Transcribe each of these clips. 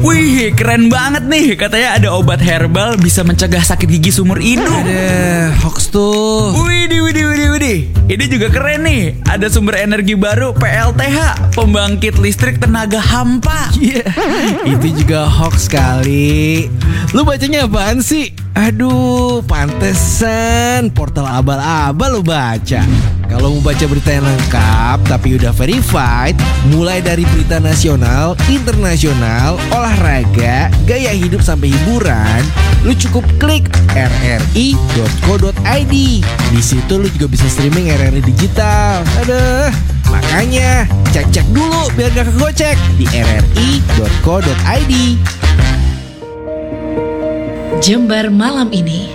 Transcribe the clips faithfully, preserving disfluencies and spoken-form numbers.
Wih, keren banget nih. Katanya ada obat herbal bisa mencegah sakit gigi seumur hidup. Ada hoax tuh. Widih, widih, widih, widih. Ini juga keren nih. Ada sumber energi baru P L T H, pembangkit listrik tenaga hampa. Iya, yeah. Itu juga hoax kali. Lu bacanya apaan sih? Aduh, pantesan portal abal-abal lu baca. Kalau mau baca berita yang lengkap tapi udah verified, mulai dari berita nasional, internasional, olahraga, gaya hidup sampai hiburan, lu cukup klik r r i dot co dot i d. Di situ lu juga bisa streaming R R I digital. Aduh, makanya cek-cek dulu biar gak kegocek di r r i dot co dot i d. Jember malam ini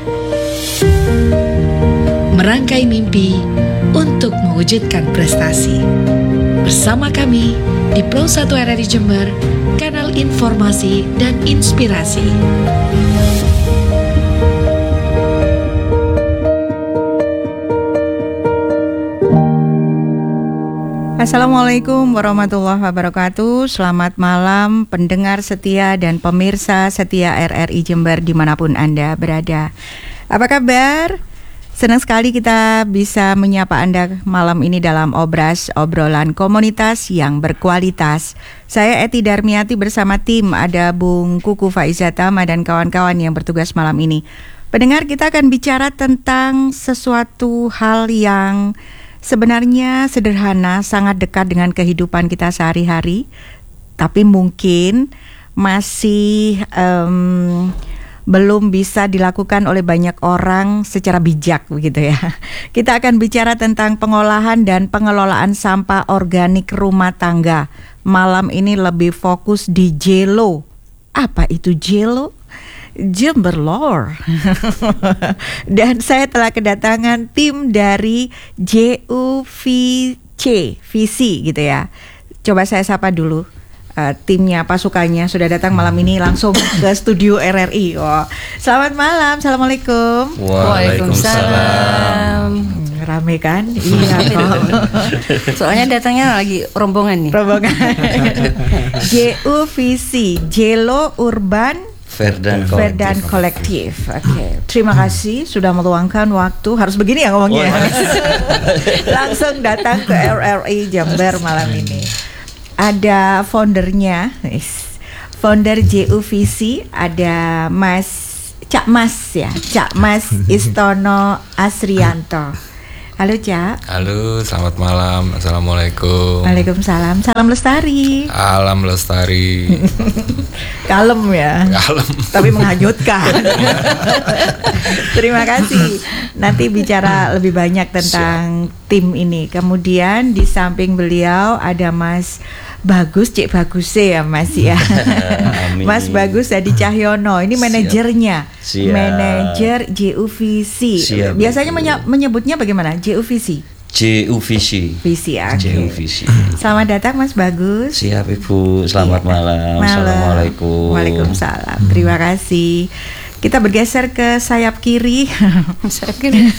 merangkai mimpi untuk mewujudkan prestasi. Bersama kami di Pro satu R R I Jember, kanal informasi dan inspirasi. Assalamualaikum warahmatullahi wabarakatuh. Selamat malam pendengar setia dan pemirsa setia R R I Jember dimanapun Anda berada. Apa kabar? Senang sekali kita bisa menyapa Anda malam ini dalam Obras, obrolan komunitas yang berkualitas. Saya Eti Darmiati bersama tim, ada Bung Kuku Faizatama dan kawan-kawan yang bertugas malam ini. Pendengar, kita akan bicara tentang sesuatu hal yang sebenarnya sederhana, sangat dekat dengan kehidupan kita sehari-hari, tapi mungkin masih um, belum bisa dilakukan oleh banyak orang secara bijak begitu ya. Kita akan bicara tentang pengolahan dan pengelolaan sampah organik rumah tangga. Malam ini lebih fokus di Jelo. Apa itu Jelo? Jemberlor. Dan saya telah kedatangan tim dari J U V C, Visi gitu ya. Coba saya sapa dulu. Uh, timnya, pasukannya sudah datang malam ini langsung ke studio R R I. Oh, selamat malam, assalamualaikum. Waalaikumsalam. Hmm, rame kan? Iya. Soalnya datangnya lagi rombongan nih. Rombongan. J U V C, Jelo Urban Verdan Verdan Kolektif. Oke, okay. Terima kasih sudah meluangkan waktu. Harus begini ya ngomongnya. Oh, langsung datang ke R R I Jember malam ini. Ada foundernya, founder J U V C, ada Mas Cak Mas ya, Cak Mas Istono Asrianto. Halo Cak. Halo, selamat malam. Assalamualaikum. Waalaikumsalam. Salam lestari. Alam lestari. Kalem ya. Kalem. Tapi menghanyutkan. Terima kasih. Nanti bicara lebih banyak tentang Siap. tim ini. Kemudian di samping beliau ada Mas Bagus, Cik Bagus ya Mas ya. Mas Bagus Adi Cahyono. Ini manajernya. Siap. Manajer J U V C. Siap, Biasanya menye- menyebutnya bagaimana? J U V C. J U V C. Visi ya. J U V C. Selamat datang Mas Bagus. Siap Ibu. Selamat ya. malam. malam. Assalamualaikum. Waalaikumsalam. Terima kasih. Kita bergeser ke sayap kiri. Sayap kiri.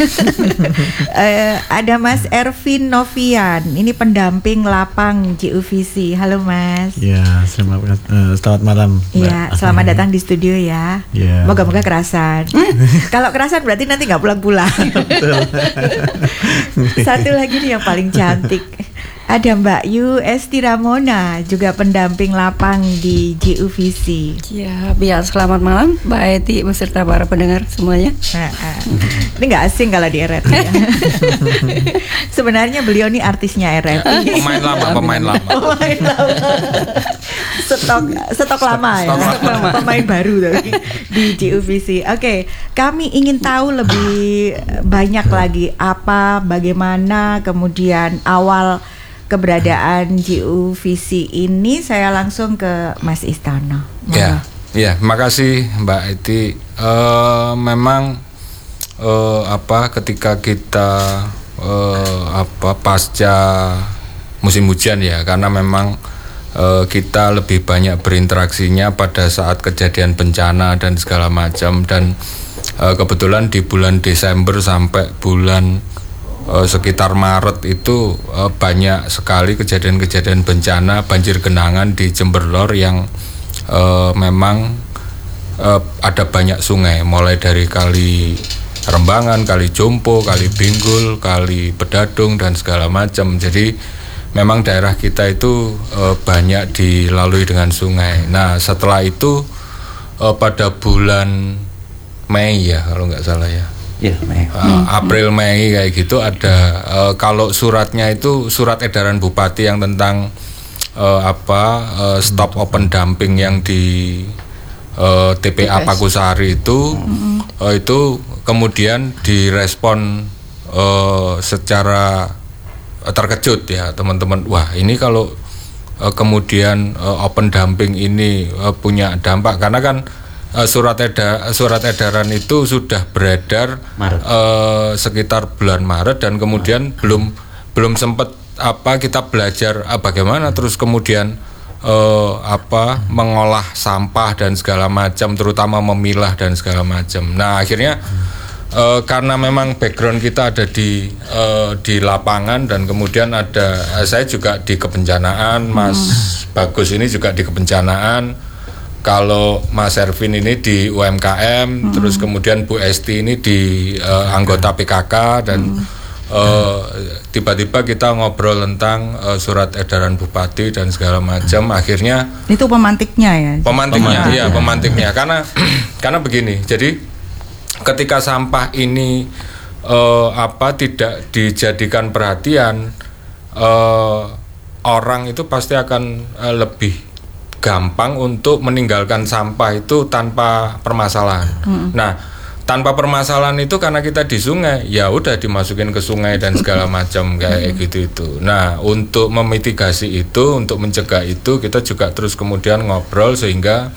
uh, ada Mas Ervin Novian. Ini pendamping lapang J U V C. Halo Mas. Ya, selamat uh, selamat malam. Iya, selamat datang di studio ya. Ya. Moga-moga kerasan. Kalau kerasan berarti nanti nggak pulang-pulang. Satu lagi nih yang paling cantik. Ada Mbak Yu Esti Ramona, juga pendamping lapang di J U V C. Ya, biar selamat malam Mbak Eti beserta para pendengar semuanya. Nah, uh, ini nggak asing kalau di R R I ya. Sebenarnya beliau nih artisnya R R I. Pemain lama, pemain lama. Pemain lama. Stok stok lama ya. Stok lama. Pemain baru tapi di J U V C. Oke, okay, kami ingin tahu lebih banyak lagi apa, bagaimana kemudian awal keberadaan J U V C ini. Saya langsung ke Mas Istono. Ya, ya, makasih Mbak Eti. Uh, memang uh, apa ketika kita uh, apa pasca musim hujan ya, karena memang uh, kita lebih banyak berinteraksinya pada saat kejadian bencana dan segala macam, dan uh, kebetulan di bulan Desember sampai bulan Uh, sekitar Maret itu uh, banyak sekali kejadian-kejadian bencana banjir genangan di Jemberlor yang uh, memang uh, ada banyak sungai, mulai dari kali Rembangan, kali Jompo, kali Binggul, kali Bedadung dan segala macam. Jadi memang daerah kita itu uh, banyak dilalui dengan sungai. Nah setelah itu uh, pada bulan Mei ya kalau nggak salah ya. Ya, Mei. Uh, April Mei kayak gitu ada uh, kalau suratnya itu surat edaran bupati yang tentang uh, apa uh, stop open dumping yang di uh, T P A Pakusari itu uh, itu kemudian direspon uh, secara terkejut ya teman-teman. Wah ini kalau uh, kemudian uh, open dumping ini uh, punya dampak karena kan Uh, surat eda, surat edaran itu sudah beredar uh, sekitar bulan Maret dan kemudian Maret. belum belum sempat apa kita belajar uh, bagaimana terus kemudian uh, apa mengolah sampah dan segala macam, terutama memilah dan segala macam. Nah akhirnya uh, karena memang background kita ada di uh, di lapangan dan kemudian ada uh, saya juga di kebencanaan, Mas hmm. Bagus ini juga di kebencanaan. Kalau Mas Ervin ini di U M K M, hmm. terus kemudian Bu Esti ini di uh, anggota P K K dan hmm. uh, tiba-tiba kita ngobrol tentang uh, surat edaran bupati dan segala macam. Akhirnya itu pemantiknya ya. Pemantiknya, iya pemantiknya. Karena karena begini, jadi ketika sampah ini uh, apa tidak dijadikan perhatian, uh, orang itu pasti akan uh, lebih gampang untuk meninggalkan sampah itu tanpa permasalahan. Hmm. Nah, tanpa permasalahan itu karena kita di sungai, ya udah dimasukin ke sungai dan segala macam kayak gitu itu. Nah, untuk memitigasi itu, untuk mencegah itu, kita juga terus kemudian ngobrol sehingga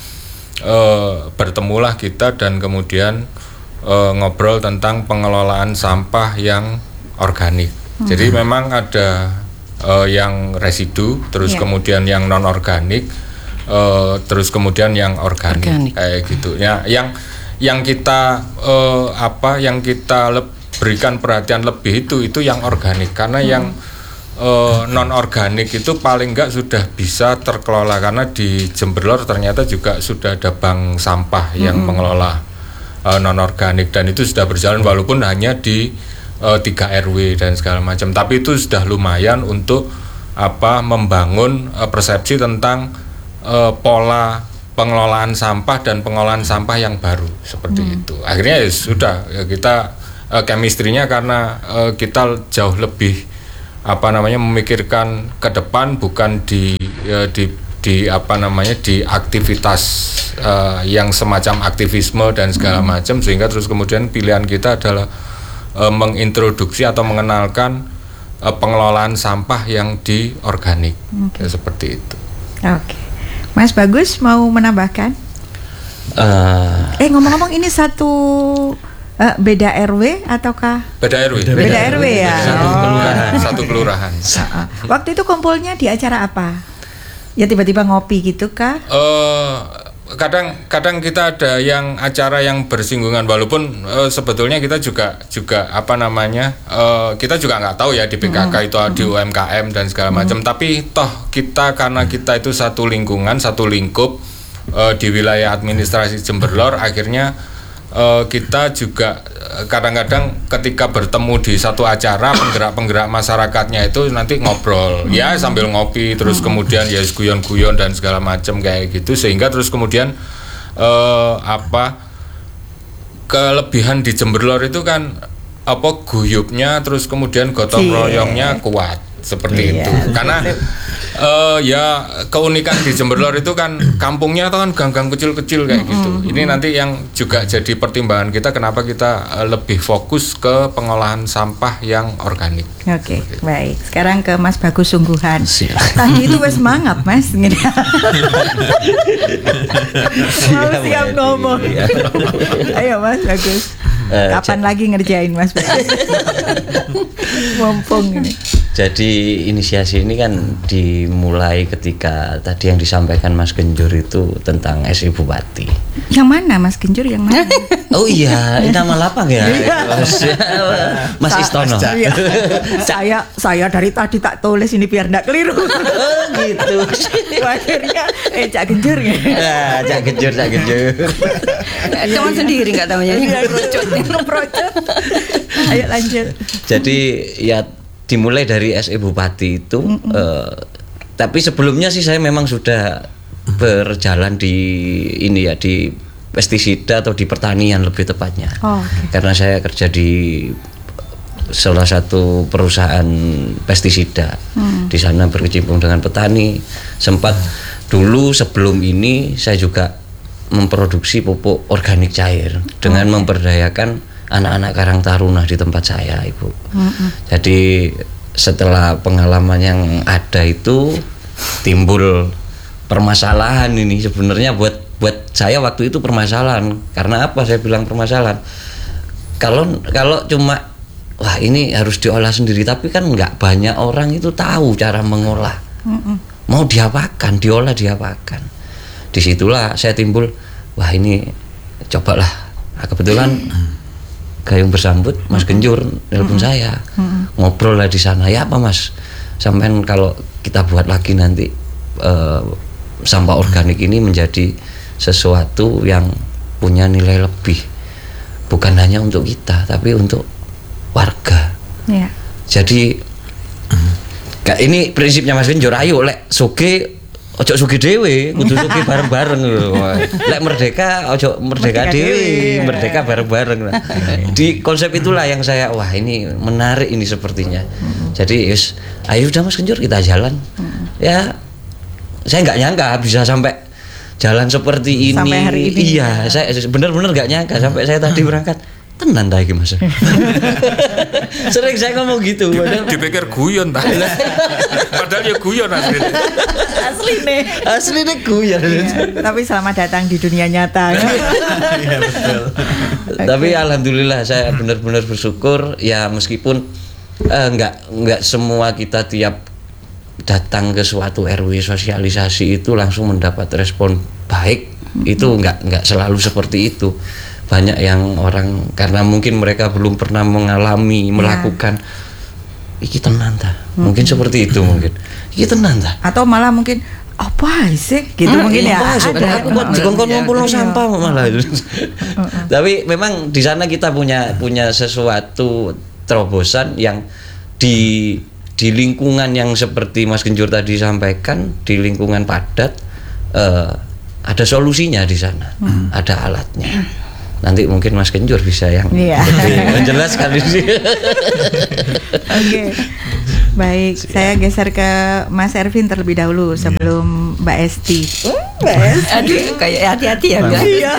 uh, bertemulah kita dan kemudian uh, ngobrol tentang pengelolaan sampah yang organik. Hmm. Jadi memang ada uh, yang residu, terus yeah. kemudian yang non organik. Uh, terus kemudian yang organik, organik kayak gitu ya, yang yang kita uh, apa yang kita le- berikan perhatian lebih itu itu yang organik karena hmm. yang uh, non organik itu paling enggak sudah bisa terkelola karena di Jemberlor ternyata juga sudah ada bank sampah hmm. yang mengelola uh, non organik dan itu sudah berjalan walaupun hanya di uh, tiga R W dan segala macam, tapi itu sudah lumayan untuk apa membangun uh, persepsi tentang Uh, pola pengelolaan sampah dan pengolahan sampah yang baru seperti hmm. itu. Akhirnya ya sudah ya kita uh, chemistry-nya karena uh, kita jauh lebih apa namanya memikirkan ke depan bukan di uh, di di apa namanya di aktivitas uh, yang semacam aktivisme dan segala hmm. macam sehingga terus kemudian pilihan kita adalah uh, mengintroduksi atau mengenalkan uh, pengelolaan sampah yang di organik okay. ya, seperti itu. Oke. Okay. Mas Bagus mau menambahkan? Uh, eh ngomong-ngomong ini satu uh, beda R W ataukah? Beda R W. Beda, beda R W ya. Satu oh. kelurahan. Satu kelurahan. Uh, waktu itu kumpulnya di acara apa? Ya tiba-tiba ngopi gitu kah? Uh, kadang-kadang kita ada yang acara yang bersinggungan walaupun uh, sebetulnya kita juga juga apa namanya uh, kita juga nggak tahu ya di P K K mm-hmm. itu di U M K M dan segala macam mm-hmm. tapi toh kita karena kita itu satu lingkungan satu lingkup uh, di wilayah administrasi Jemberlor akhirnya uh, kita juga kadang-kadang ketika bertemu di satu acara penggerak-penggerak masyarakatnya itu nanti ngobrol hmm. ya sambil ngopi terus hmm. kemudian ya guyon-guyon dan segala macam kayak gitu sehingga terus kemudian uh, apa kelebihan di Jemberlor itu kan apa guyupnya terus kemudian gotong royongnya kuat seperti yeah. itu karena uh, ya keunikan di Jemberlor itu kan kampungnya itu kan gang-gang kecil-kecil kayak mm-hmm. gitu. Ini nanti yang juga jadi pertimbangan kita kenapa kita uh, lebih fokus ke pengolahan sampah yang organik. Oke, okay, baik. Sekarang ke Mas Bagus Sungguhan. Tadi itu wes semangat Mas. Mau siap ngomong. Ayo Mas Bagus. Kapan uh, lagi ngerjain Mas Bagus? Mumpung ini. Jadi inisiasi ini kan dimulai ketika tadi yang disampaikan Mas Genjur itu tentang S I Bupati. Yang mana Mas Genjur, yang mana? Oh iya, ini nama lapang ya. Mas Istono. Iya. saya saya dari tadi tak tulis ini biar enggak keliru. Oh gitu. Akhirnya eh Cak Genjur ya. Nah, Cak Genjur, Cak Genjur. Teman sendiri nggak tahunya. Ngeprocot. Ayo lanjut. Jadi ya dimulai dari S I Bupati itu, uh, tapi sebelumnya sih saya memang sudah berjalan di ini ya, di pestisida atau di pertanian lebih tepatnya. Oh, okay. Karena saya kerja di salah satu perusahaan pestisida. Hmm. Di sana berkecimpung dengan petani. Sempat dulu sebelum ini saya juga memproduksi pupuk organik cair dengan oh. memberdayakan anak-anak Karang Taruna di tempat saya, Ibu. Mm-hmm. Jadi setelah pengalaman yang ada itu timbul permasalahan ini sebenarnya buat buat saya waktu itu permasalahan. Karena apa saya bilang permasalahan? Kalau kalau cuma wah ini harus diolah sendiri, tapi kan nggak banyak orang itu tahu cara mengolah. Mm-hmm. Mau diapakan, diolah diapakan. Disitulah saya timbul, wah ini cobalah. Nah, kebetulan Gayung bersambut Mas Genjur nelpon mm-hmm. saya, mm-hmm. ngobrol lah di sana. Ya apa Mas, sampean kalau kita buat lagi nanti uh, sampah organik ini menjadi sesuatu yang punya nilai lebih, bukan hanya untuk kita tapi untuk warga. Yeah. Jadi mm. ini prinsipnya Mas Genjur. Ayo lek suge ojo sugi dewe, kudu sugi bareng-bareng lho. Lek merdeka ojo merdeka, merdeka dewe, merdeka bareng-bareng. Di konsep itulah yang saya wah ini menarik ini sepertinya. Hmm. Jadi yus, ayo udah Mas Genjur kita jalan. Hmm. Ya saya nggak nyangka bisa sampai jalan seperti ini. Sampai hari ini. Iya, saya benar-benar nggak nyangka sampai saya tadi berangkat. Tenan dah iki Mas. Sering saya ngomong gitu, padahal dipikir guyon ta. Padahal ya guyon asli. Asli nih. Asli nih guyon. Iya, tapi selamat datang di dunia nyata. Iya betul. Okay. Tapi alhamdulillah saya benar-benar bersyukur ya, meskipun eh, enggak enggak semua kita tiap datang ke suatu R W sosialisasi itu langsung mendapat respon baik. Mm-hmm. Itu enggak enggak selalu seperti itu. Banyak yang orang karena mungkin mereka belum pernah mengalami, melakukan yeah. iki tenan ta. Hmm. Mungkin seperti itu mungkin. Iki tenan ta. Atau malah mungkin apa sih gitu hmm, mungkin ya. Ada aku kok dikongkon ngumpul sampah malah. Tapi memang di sana kita punya punya sesuatu terobosan yang di di lingkungan yang seperti Mas Genjur tadi sampaikan, di lingkungan padat uh, ada solusinya di sana. Hmm. Ada alatnya. Nanti mungkin Mas Genjur bisa yang iya. menjelaskan di sini. Oke, baik. Saya geser ke Mas Ervin terlebih dahulu sebelum Mbak Esti. Oh, Mbak Esti. Aduh, kayak hati-hati ya Mbak. Iya.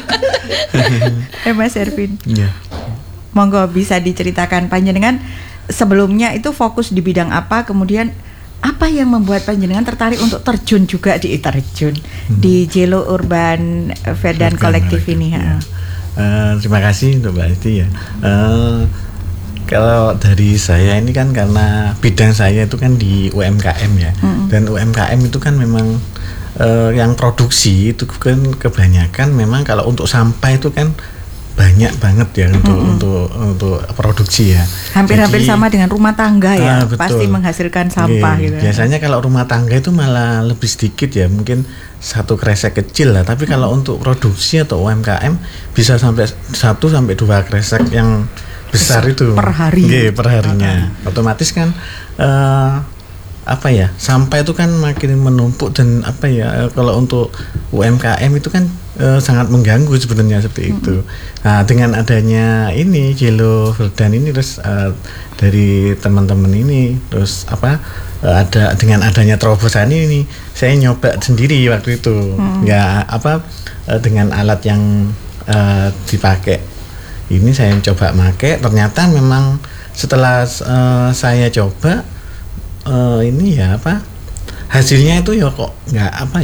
Eh Mas Ervin. Iya. Monggo bisa diceritakan panjenengan sebelumnya itu fokus di bidang apa, kemudian apa yang membuat panjenengan tertarik untuk terjun juga di terjun hmm. di Jelo Urban Vedan Kolektif ini? Ya. Uh, terima kasih untuk Mbak Esti ya. Uh, kalau dari saya ini kan karena bidang saya itu kan di U M K M ya, hmm. dan U M K M itu kan memang uh, yang produksi itu kan kebanyakan memang kalau untuk sampah itu kan banyak banget ya untuk mm-hmm. untuk untuk produksi ya. Hampir-hampir hampir sama dengan rumah tangga ya, ah, pasti menghasilkan sampah Oke. gitu. Biasanya kalau rumah tangga itu malah lebih sedikit ya, mungkin satu kresek kecil lah. Tapi kalau mm. untuk produksi atau U M K M bisa sampai satu sampai dua kresek yang besar itu per hari. Oke, per harinya. Uh-huh. Otomatis kan uh, apa ya, sampah itu kan makin menumpuk dan apa ya, kalau untuk U M K M itu kan uh, sangat mengganggu sebenarnya seperti mm-hmm. itu. Nah, dengan adanya ini Jelo Vedan ini terus uh, dari teman-teman ini terus apa uh, ada dengan adanya terobosan ini saya nyoba sendiri waktu itu. Mm-hmm. Ya apa uh, dengan alat yang uh, dipakai ini saya coba pakai, ternyata memang setelah uh, saya coba Uh, ini ya apa hasilnya itu ya kok nggak apa ya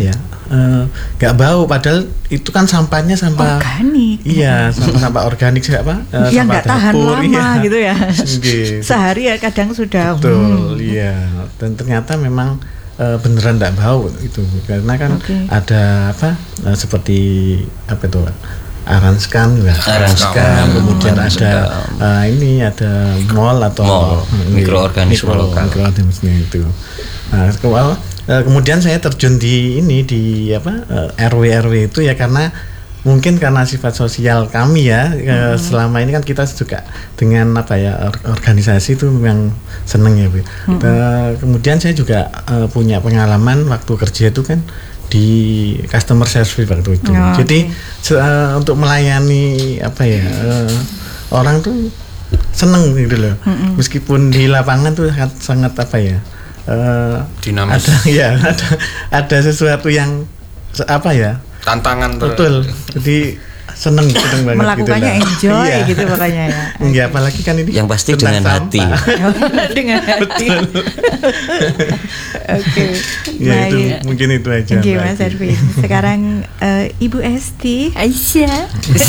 nggak uh, bau, padahal itu kan sampahnya sampah organik. Iya, sampah-sampah organik siapa? Uh, yang nggak tahan lama iya. gitu ya. Sehari ya kadang sudah. Betul, hmm. iya. Dan ternyata memang uh, beneran nggak bau itu, karena kan okay. ada apa? Uh, seperti apa itu? Aranskan juga. Aranskan, kemudian hmm. ada uh, ini ada mol atau mol, mikroorganisme lokal. Mikroorganisme itu. Nah, kalau kemudian saya terjun di ini di apa R W R W itu ya karena mungkin karena sifat sosial kami ya hmm. selama ini kan kita juga dengan apa ya organisasi itu memang seneng ya Bu. Hmm. Uh, kemudian saya juga uh, punya pengalaman waktu kerja itu kan di customer service waktu itu. Oh, jadi okay. uh, untuk melayani apa ya uh, orang tuh seneng gitu loh. Hmm. Meskipun di lapangan tuh sangat, sangat apa ya uh, dinamis. Ada ya ada ada sesuatu yang apa ya tantangan betul. Jadi seneng seneng banget melakukannya gitu enjoy iya. gitu makanya ya. Enggak, apalagi kan ini yang pasti dengan sampah. Hati. Dengan hati. Oke. Ya itu mungkin itu aja. Oke, Mas Erwin. Sekarang uh, Ibu Esti Aisyah.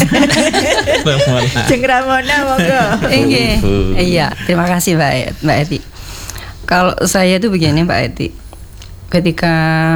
Jeng Ramona monggo. Nggih. Iya, terima kasih Mbak Mbak Eti. Kalau saya tuh begini Mbak Eti. Ketika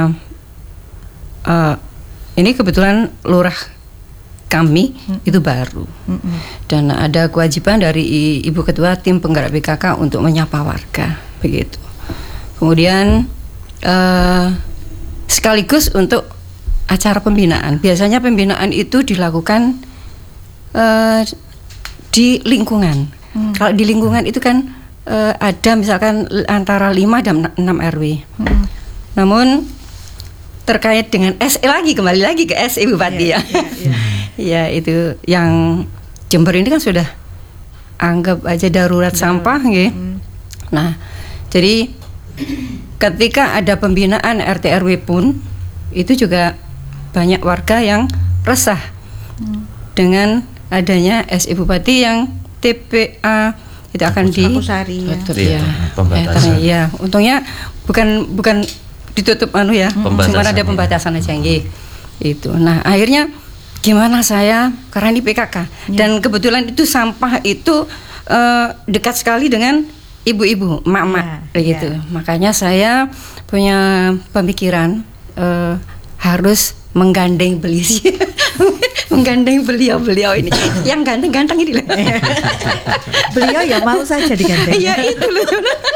uh, ini kebetulan lurah kami mm-hmm. itu baru mm-hmm. dan ada kewajiban dari Ibu Ketua Tim Penggerak B K K untuk menyapa warga begitu. Kemudian uh, sekaligus untuk acara pembinaan. Biasanya pembinaan itu dilakukan uh, di lingkungan. Mm. Kalau di lingkungan itu kan uh, ada misalkan antara lima dan enam R W. Mm. Namun terkait dengan S E lagi kembali lagi ke S E Bupati yeah, ya. Yeah, yeah. Ya itu yang Jember ini kan sudah anggap aja darurat yeah. sampah gitu. Mm. Nah, jadi ketika ada pembinaan R T R W pun itu juga banyak warga yang resah mm. dengan adanya S E Bupati yang T P A itu akan di Sari, ya. Ya, pembatasan. Ya, untungnya bukan bukan ditutup anu ya, cuma ada pembatasan aja nggih. Itu. Nah, akhirnya gimana saya karena ini P K K ya. Dan kebetulan itu sampah itu uh, dekat sekali dengan ibu-ibu, emak-emak ya, gitu. Ya. Makanya saya punya pemikiran uh, harus menggandeng beliau menggandeng beliau-beliau ini yang ganteng-ganteng ini loh. Beliau ya mau saja digandeng. Ya itu loh.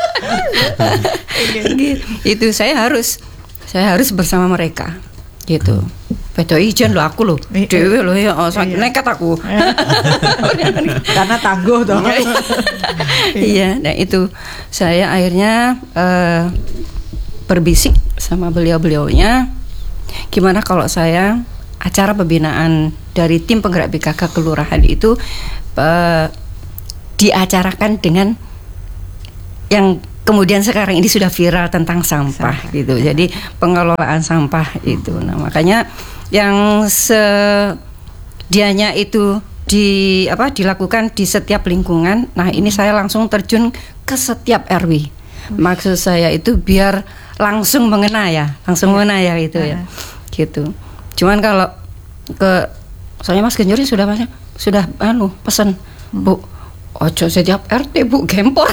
Itu saya harus saya harus bersama mereka gitu. Beto ijen lo aku lo, dewe lo ya, oh, sakit nekat aku. Karena tangguh toh. Iya, nah itu saya akhirnya uh, berbisik sama beliau-beliaunya. Gimana kalau saya acara pembinaan dari tim penggerak B K K kelurahan itu uh, diacarakan dengan yang kemudian sekarang ini sudah viral tentang sampah, sampah. gitu. Jadi pengelolaan sampah itu. Nah, makanya yang sedianya itu di apa dilakukan di setiap lingkungan. Nah, ini saya langsung terjun ke setiap R W. Maksud saya itu biar langsung mengena ya, langsung mengena ya itu ya. Gitu. Cuman kalau ke soalnya Mas Genjuri sudah banyak sudah anu pesan, Bu, ojo setiap R T Bu gempor.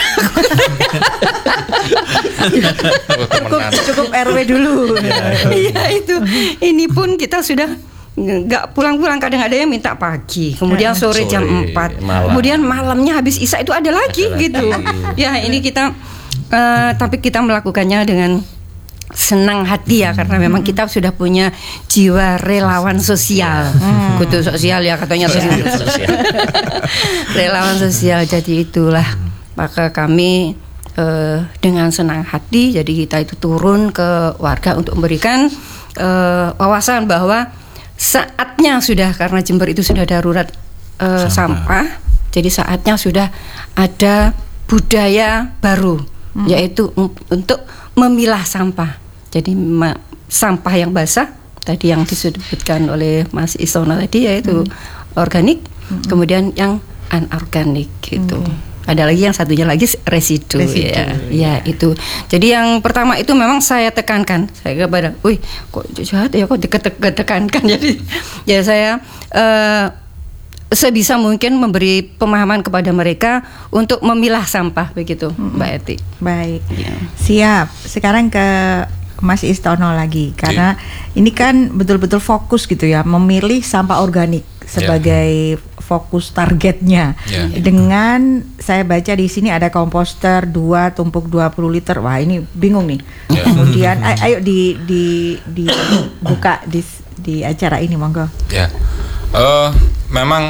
cukup cukup R W dulu. Iya itu. Ini pun kita sudah nggak pulang-pulang, kadang ada yang minta pagi, kemudian sore, sore jam empat, malam. Kemudian malamnya habis Isya itu ada lagi ada gitu. Lagi. Ya ini kita uh, tapi kita melakukannya dengan senang hati ya, karena memang kita sudah punya jiwa relawan sosial. Hmm. Kutu sosial ya katanya sosial. Relawan sosial, jadi itulah maka kami uh, dengan senang hati jadi kita itu turun ke warga untuk memberikan uh, wawasan bahwa saatnya sudah, karena Jember itu sudah darurat uh, sampah. sampah, jadi saatnya sudah ada budaya baru, hmm. yaitu um, untuk memilah sampah. Jadi ma- sampah yang basah tadi yang disebutkan oleh Mas Isona tadi yaitu hmm. organik, hmm. kemudian yang anorganik gitu. Hmm. ada lagi yang satunya lagi residu, Residu, ya. ya. Ya, itu. Jadi yang pertama itu memang saya tekankan, saya kepada, wih, kok jahat ya, kok ditekankan. Jadi ya saya uh, sebisa mungkin memberi pemahaman kepada mereka untuk memilah sampah begitu, mm-hmm. Mbak Eti. Baik, Ya. Siap. Sekarang ke Mas Istiono lagi, karena ini kan betul-betul fokus gitu ya, memilih sampah organik sebagai yeah. fokus targetnya. Yeah. Dengan saya baca di sini ada komposter dua tumpuk dua puluh liter. Wah, ini bingung nih. Yeah. Kemudian ay- ayo di di di buka di di acara ini, monggo. Ya. Uh, memang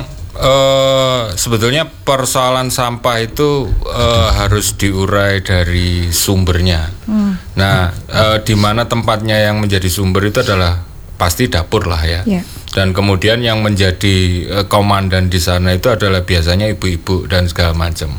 uh, sebetulnya persoalan sampah itu uh, harus diurai dari sumbernya. Hmm. Nah, uh, di mana tempatnya yang menjadi sumber itu adalah pasti dapur lah ya. Yeah. Dan kemudian yang menjadi uh, komandan di sana itu adalah biasanya ibu-ibu dan segala macam.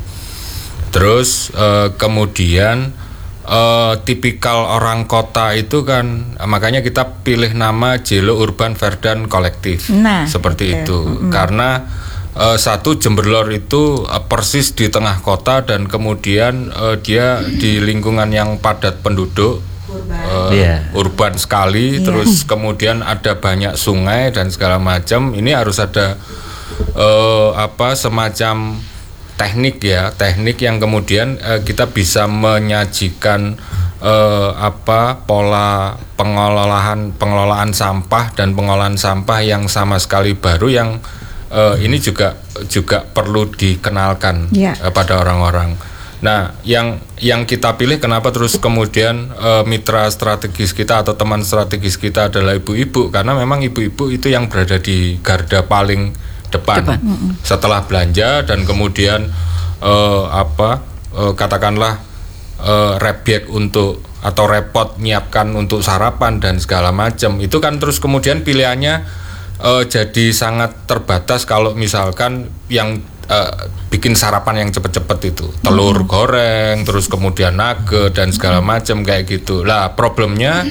Terus uh, kemudian uh, tipikal orang kota itu kan, makanya kita pilih nama Jelo Urban Verdant Kolektif. Nah, seperti okay. itu. Mm-hmm. Karena uh, satu Jemberlor itu uh, persis di tengah kota dan kemudian uh, dia di lingkungan yang padat penduduk. Uh, yeah. urban sekali, yeah. Terus kemudian ada banyak sungai dan segala macam. Ini harus ada uh, apa semacam teknik ya, teknik yang kemudian uh, kita bisa menyajikan uh, apa pola pengelolaan pengelolaan sampah dan pengolahan sampah yang sama sekali baru yang uh, ini juga juga perlu dikenalkan yeah. uh, pada orang-orang. Nah, yang yang kita pilih kenapa terus kemudian e, mitra strategis kita atau teman strategis kita adalah ibu-ibu, karena memang ibu-ibu itu yang berada di garda paling depan, depan. Setelah belanja dan kemudian e, apa e, katakanlah e, rebyek untuk atau repot nyiapkan untuk sarapan dan segala macam. Itu kan terus kemudian pilihannya e, jadi sangat terbatas kalau misalkan yang Uh, bikin sarapan yang cepet-cepet itu telur hmm. goreng, terus kemudian nugget dan segala macam kayak gitu. Lah problemnya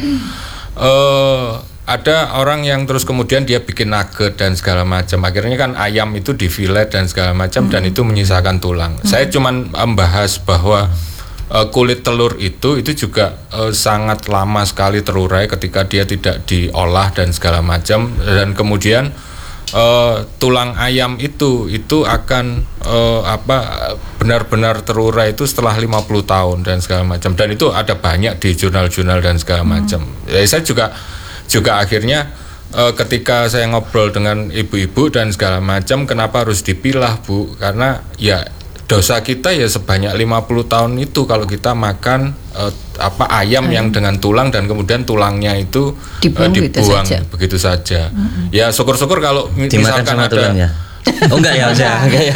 uh, ada orang yang terus kemudian dia bikin nugget dan segala macam. Akhirnya kan ayam itu di filet dan segala macam hmm. dan itu menyisakan tulang. Hmm. Saya cuman membahas bahwa uh, kulit telur itu itu juga uh, sangat lama sekali terurai ketika dia tidak diolah dan segala macam, dan kemudian Uh, tulang ayam itu itu akan uh, apa benar-benar terurai itu setelah lima puluh tahun dan segala macam, dan itu ada banyak di jurnal-jurnal dan segala macam. Hmm. Ya, saya juga juga akhirnya uh, ketika saya ngobrol dengan ibu-ibu dan segala macam, kenapa harus dipilah, Bu? Karena ya dosa kita ya sebanyak lima puluh tahun itu kalau kita makan uh, apa ayam hmm. yang dengan tulang dan kemudian tulangnya itu dibuang, uh, dibuang begitu saja, begitu saja. Hmm. Ya syukur-syukur kalau dimakan misalkan sama ada tulangnya. Oh enggak ya, enggak ya.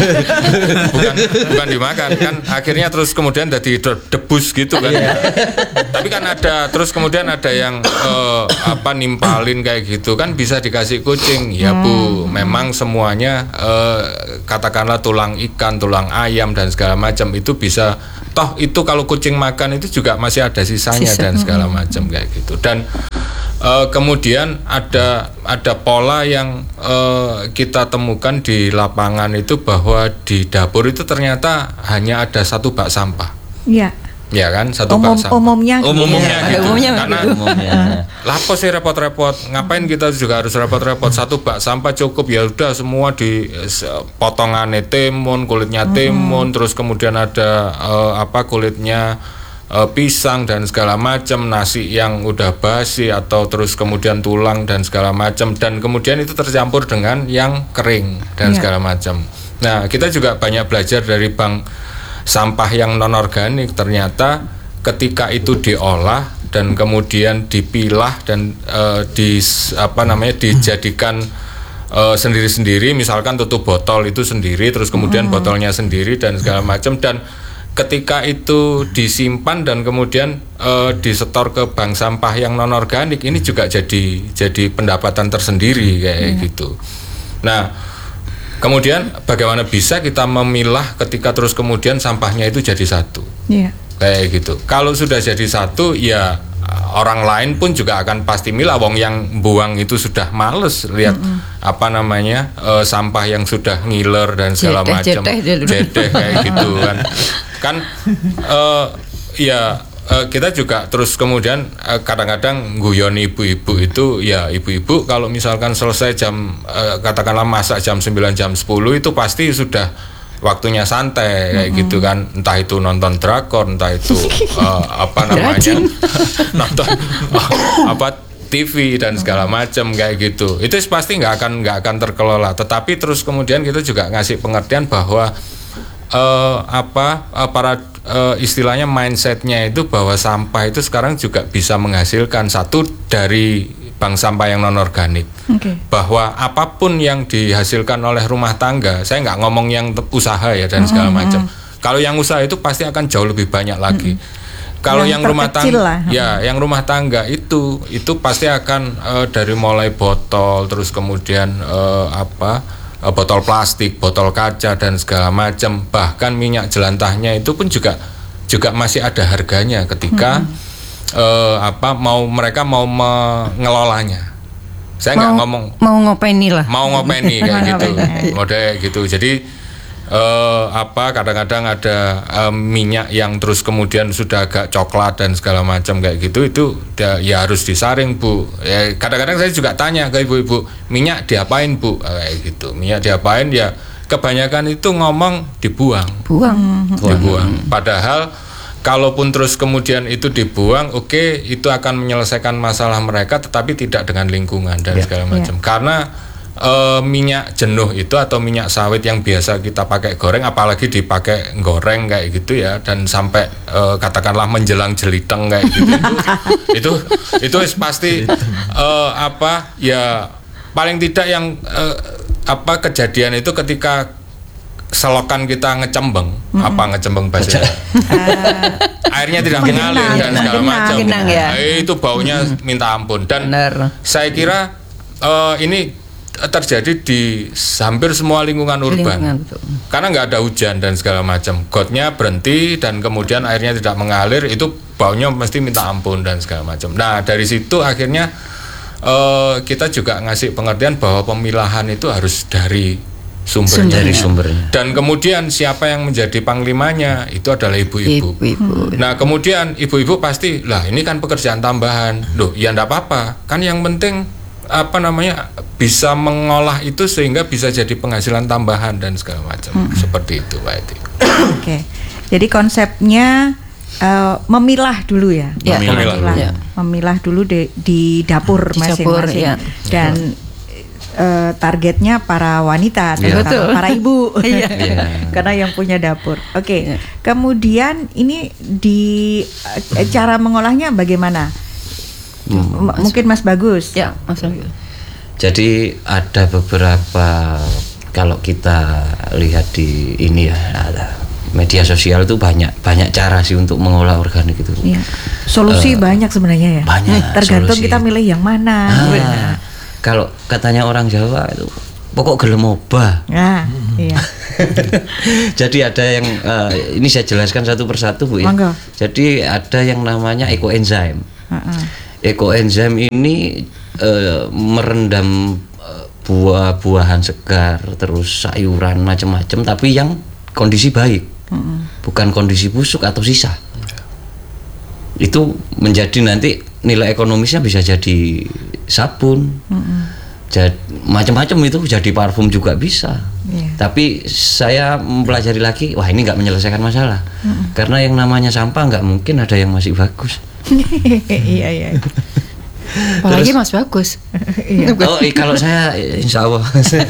bukan bukan dimakan kan, akhirnya terus kemudian jadi debus gitu kan. Yeah. Tapi kan ada terus kemudian ada yang uh, apa nimpalin kayak gitu kan, bisa dikasih kucing. Ya Bu, memang semuanya uh, katakanlah tulang ikan, tulang ayam dan segala macam itu bisa, toh itu kalau kucing makan itu juga masih ada sisanya Sisa. dan segala macam kayak gitu. Dan Uh, kemudian ada ada pola yang uh, kita temukan di lapangan itu, bahwa di dapur itu ternyata hanya ada satu bak sampah. Iya. Ya kan, satu Umum, bak sampah. Umumnya, umumnya gitu. gitu. Umumnya Karena umumnya. lapo sih repot-repot. Ngapain kita juga harus repot-repot? Satu bak sampah cukup, ya udah semua di potongannya timun, kulitnya timun, hmm. terus kemudian ada uh, apa kulitnya Uh, pisang dan segala macam, nasi yang udah basi atau terus kemudian tulang dan segala macam, dan kemudian itu tercampur dengan yang kering dan yeah. segala macam. Nah, kita juga banyak belajar dari bank sampah yang non organik. Ternyata ketika itu diolah dan kemudian dipilah dan uh, di apa namanya dijadikan uh, sendiri-sendiri, misalkan tutup botol itu sendiri, terus kemudian mm. botolnya sendiri dan segala macam, dan ketika itu disimpan dan kemudian uh, disetor ke bank sampah yang non organik, ini juga jadi jadi pendapatan tersendiri kayak hmm. gitu. Nah, kemudian bagaimana bisa kita memilah ketika terus kemudian sampahnya itu jadi satu, yeah. kayak gitu. Kalau sudah jadi satu, ya orang lain pun juga akan pasti milah, wong yang buang itu sudah males lihat mm-hmm. apa namanya uh, sampah yang sudah ngiler dan segala macam, jedeh kayak gitu kan. Kan uh, ya uh, kita juga terus kemudian uh, kadang-kadang guyon ibu-ibu itu, ya ibu-ibu kalau misalkan selesai jam uh, katakanlah masak jam sembilan jam sepuluh itu pasti sudah waktunya santai kayak mm-hmm. gitu kan, entah itu nonton drakor, entah itu uh, apa namanya nonton uh, apa T V dan segala macam kayak gitu. Itu pasti nggak akan nggak akan terkelola. Tetapi terus kemudian kita juga ngasih pengertian bahwa uh, apa uh, para uh, istilahnya mindsetnya itu bahwa sampah itu sekarang juga bisa menghasilkan satu dari bank sampah yang non organik, okay. bahwa apapun yang dihasilkan oleh rumah tangga, saya nggak ngomong yang usaha ya dan segala mm-hmm. macam. Kalau yang usaha itu pasti akan jauh lebih banyak lagi. Mm-hmm. Kalau yang, yang rumah tangga, ya yang rumah tangga itu itu pasti akan uh, dari mulai botol, terus kemudian uh, apa uh, botol plastik, botol kaca dan segala macam, bahkan minyak jelantahnya itu pun juga juga masih ada harganya ketika mm-hmm. Uh, apa mau mereka mau mengelolanya. Saya nggak ngomong mau ngopeni lah. Mau ngopeni kayak gitu, model gitu. Jadi uh, apa kadang-kadang ada uh, minyak yang terus kemudian sudah agak coklat dan segala macam kayak gitu, itu ya, ya harus disaring Bu. Ya, kadang-kadang saya juga tanya ke ibu-ibu, minyak diapain Bu? Kayak gitu. Minyak diapain ya? Kebanyakan itu ngomong dibuang. Buang. Dibuang. Padahal kalaupun terus kemudian itu dibuang, oke okay, itu akan menyelesaikan masalah mereka, tetapi tidak dengan lingkungan dan yeah. segala macam. Yeah. Karena e, minyak jenuh itu atau minyak sawit yang biasa kita pakai goreng, apalagi dipakai goreng kayak gitu ya, dan sampai e, katakanlah menjelang jeliteng kayak gitu, itu itu, itu pasti e, apa ya paling tidak yang e, apa kejadian itu ketika selokan kita ngecembeng, mm-hmm. apa ngecembeng bahasa? Uh, airnya tidak mengalir dan segala macam. Ya. Nah, itu baunya mm-hmm. minta ampun. Dan Bener. saya kira uh, ini terjadi di hampir semua lingkungan urban. Lingkungan, karena nggak ada hujan dan segala macam. Gotnya berhenti dan kemudian airnya tidak mengalir, itu baunya mesti minta ampun dan segala macam. Nah dari situ akhirnya uh, kita juga ngasih pengertian bahwa pemilahan itu harus dari sumbernya. Dari sumbernya. Dan kemudian siapa yang menjadi panglimanya itu adalah ibu-ibu. Ibu-ibu. Nah kemudian ibu-ibu pasti lah ini kan pekerjaan tambahan. Loh ya enggak apa-apa. Kan yang penting apa namanya bisa mengolah itu sehingga bisa jadi penghasilan tambahan dan segala macam. Hmm. Seperti itu Pak Eti. Oke. Jadi konsepnya uh, memilah dulu ya. Ya memilah. Memilah, ya. memilah dulu de, di dapur di masing-masing. Ya. Dan Uh, targetnya para wanita, yeah. terutama para ibu, yeah. karena yang punya dapur. Oke, okay. yeah. Kemudian ini di uh, cara mengolahnya bagaimana? Hmm. M- mungkin Mas Bagus. Ya, Mas Bagus. Jadi ada beberapa, kalau kita lihat di ini ya, ada media sosial itu banyak banyak cara sih untuk mengolah organik itu. Yeah. Solusi uh, banyak sebenarnya ya. Banyak. Tergantung solusi. Kita milih yang mana. Ah. Kalau katanya orang Jawa itu pokok gelem obah. Nah, iya. Jadi ada yang uh, ini saya jelaskan satu persatu Bu ya. Mangga. Jadi ada yang namanya ekoenzim. Uh-uh. Ekoenzim ini uh, merendam uh, buah-buahan segar, terus sayuran macam-macam, tapi yang kondisi baik, uh-uh. bukan kondisi busuk atau sisa. Itu menjadi nanti nilai ekonomisnya bisa jadi sabun, mm-hmm. jadi macam-macam, itu jadi parfum juga bisa. Yeah. Tapi saya mempelajari lagi, wah ini nggak menyelesaikan masalah, mm-hmm. karena yang namanya sampah nggak mungkin ada yang masih bagus. Iya iya. Apalagi Mas Bagus. Oh kalau saya insya Allah.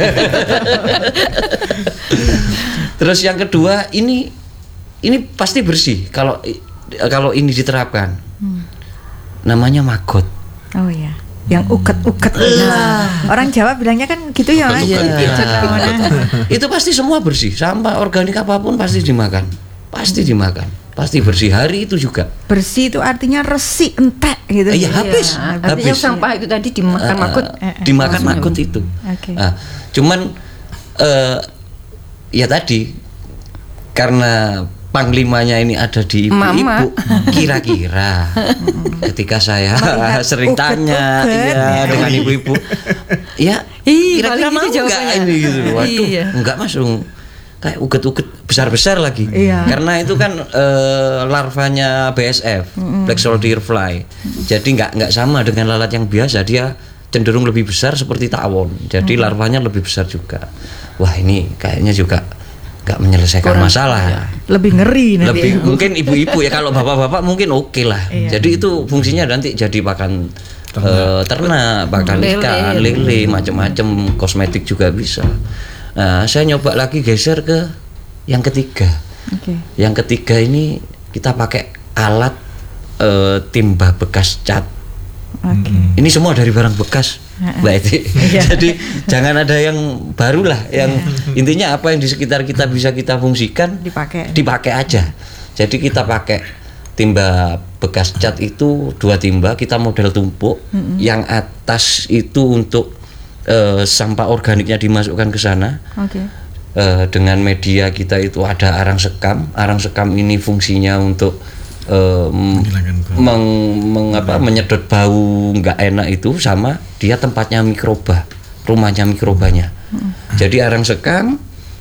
Terus yang kedua ini ini pasti bersih kalau kalau ini diterapkan. Hmm. Namanya maggot. Oh iya. Yang uket-uket. Nah, orang Jawa bilangnya kan gitu ya, Mas. Ya. Itu pasti semua bersih. Sampah organik apapun pasti dimakan. Pasti dimakan. Pasti bersih. Hari itu juga. Bersih itu artinya resik, entek gitu. Iya, habis. Ya, artinya habis. Sampah itu tadi dimakan uh, maggot. Uh, dimakan uh, maggot itu. Okay. Uh, cuman uh, ya tadi karena panglimanya ini ada di Mama. ibu-ibu, kira-kira ketika saya Melihat sering tanya uget-uget, ya, ya. dengan ibu-ibu, ya Ih, kira-kira paling mau gitu nggak jawabannya. ini gitu? Waduh, Iya. enggak Mas, Ung. Kayak uget-uget besar-besar lagi. Iya. Karena itu kan eh, larvanya B S F, Black Soldier Fly. Jadi nggak nggak sama dengan lalat yang biasa, dia cenderung lebih besar seperti tawon. Jadi larvanya lebih besar juga. Wah, ini kayaknya juga nggak menyelesaikan masalah. Lebih ngeri nanti. Lebih mungkin ibu-ibu ya, kalau bapak-bapak mungkin oke lah. Iya. Jadi itu fungsinya nanti jadi pakan ternak, ternak pakan Lele. ikan, lele, macam-macam, kosmetik juga bisa. Nah, saya nyoba lagi geser ke yang ketiga. Oke. Yang ketiga ini kita pakai alat eh, timba bekas cat. Oke. Ini semua dari barang bekas, Mbak Eti. Iya. Jadi jangan ada yang baru lah. Yang intinya apa yang di sekitar kita bisa kita fungsikan, Dipakai. dipakai aja. Jadi kita pakai timba bekas cat itu dua timba, kita model tumpuk. Yang atas itu untuk eh, sampah organiknya dimasukkan ke sana. Oke. Eh, dengan media kita itu ada arang sekam. Arang sekam ini fungsinya untuk eh, Menghilangkan bau. meng, meng- apa, menyedot bau nggak enak itu, sama dia tempatnya mikroba, rumahnya mikrobanya. Jadi arang sekam,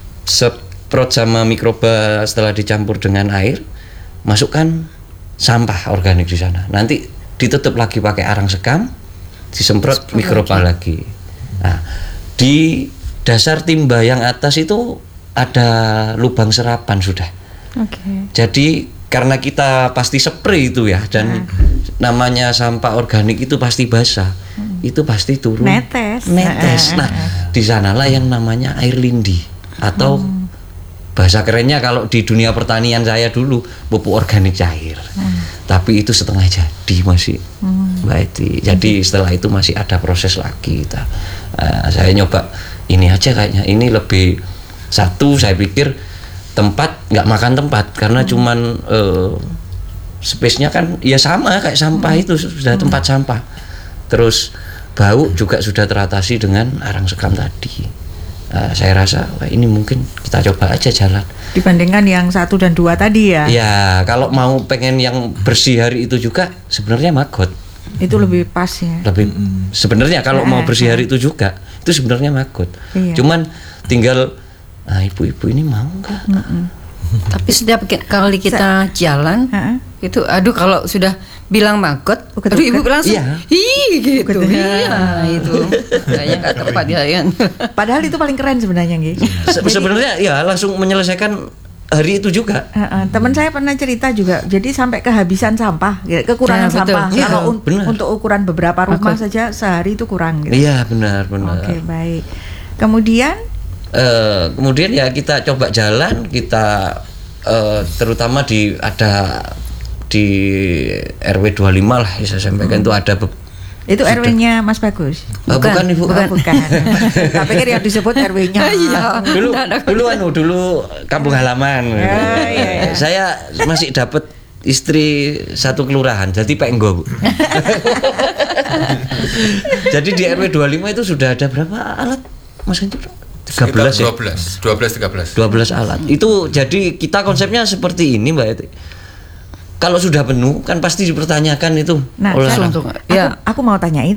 semprot sama mikroba, setelah dicampur dengan air, masukkan sampah organik di sana. Nanti ditutup lagi pakai arang sekam, disemprot mikroba lagi. Nah, di dasar timba yang atas itu ada lubang serapan sudah. Oke. Jadi karena kita pasti spray itu ya, dan namanya sampah organik itu pasti basah, itu pasti turun Netes. netes. Nah, di sanalah yang namanya air lindi, atau bahasa kerennya kalau di dunia pertanian saya dulu pupuk organik cair. Tapi itu setengah jadi masih, Mbak Eti. Jadi setelah itu masih ada proses lagi kita. Nah, saya nyoba ini aja kayaknya, ini lebih satu, saya pikir tempat nggak makan tempat, karena cuman eh, space-nya kan ya sama kayak sampah itu, sudah tempat sampah. Terus bau juga sudah teratasi dengan arang sekam tadi. Nah, saya rasa wah, ini mungkin kita coba aja jalan. Dibandingkan yang satu dan dua tadi ya. Ya, kalau mau pengen yang bersih hari itu juga sebenarnya maggot. Itu lebih pas ya. Lebih sebenarnya kalau mau bersih hari itu juga itu sebenarnya maggot. Iya. Cuman tinggal nah, ibu-ibu ini mau nggak? Tapi setiap ki- kali kita jalan Ha-ha. itu, aduh kalau sudah bilang maggot, Uget-uget. aduh ibu langsung, Iya. ih gitu, Uget-uget. iya itu, kayaknya nggak tepat ya kan. Padahal itu paling keren sebenarnya, Nggih. Se- sebenarnya ya langsung menyelesaikan hari itu juga. Heeh, teman saya pernah cerita juga, jadi sampai kehabisan sampah, ya, kekurangan Ya, betul. sampah. Iya, Kalau un- benar. untuk ukuran beberapa rumah Aku- saja sehari itu kurang. Gitu. Iya, benar benar. Oke, baik. Kemudian, Eh, kemudian ya kita coba jalan, kita eh, terutama di ada di R W dua puluh lima lah ya, saya sampaikan itu ada be- itu R W-nya Mas Bagus. Eh, bukan, Ibu. Oh, bukan. Tak pikir yang disebut R W-nya. Iya. dulu dulu anu dulu kampung halaman. Ya, iya, iya. Saya masih dapat istri satu kelurahan, jadi penggo, Bu. Jadi di R W dua puluh lima itu sudah ada berapa alat, Mas Hendro? tiga belas ya? dua belas, dua belas, tiga belas. dua belas alat. Itu jadi kita konsepnya seperti ini, Mbak Eti. Kalau sudah penuh kan pasti dipertanyakan itu Nah, oleh saya- Langsung, aku, ya. aku mau tanya itu.